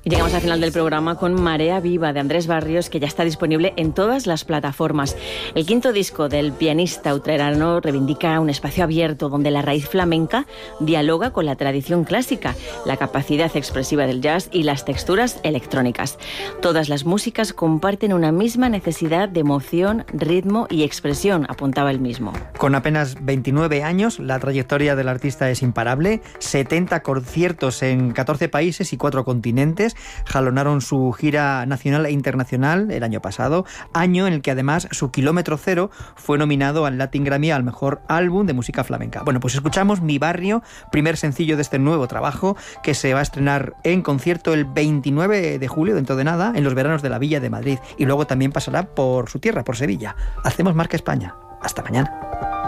Y llegamos al final del programa con Marea Viva de Andrés Barrios, que ya está disponible en todas las plataformas. El quinto disco del pianista utrerano reivindica un espacio abierto donde la raíz flamenca dialoga con la tradición clásica, la capacidad expresiva del jazz y las texturas electrónicas. Todas las músicas comparten una misma necesidad de emoción, ritmo y expresión, apuntaba él mismo. Con apenas 29 años, la trayectoria del artista es imparable. 70 conciertos en 14 países y 4 continentes jalonaron su gira nacional e internacional el año pasado, año en el que además su Kilómetro Cero fue nominado al Latin Grammy al mejor álbum de música flamenca. Bueno, pues escuchamos Mi Barrio, primer sencillo de este nuevo trabajo, que se va a estrenar en concierto el 29 de julio, dentro de nada, en los veranos de la Villa de Madrid, y luego también pasará por su tierra, por Sevilla. Hacemos Marca España. Hasta mañana.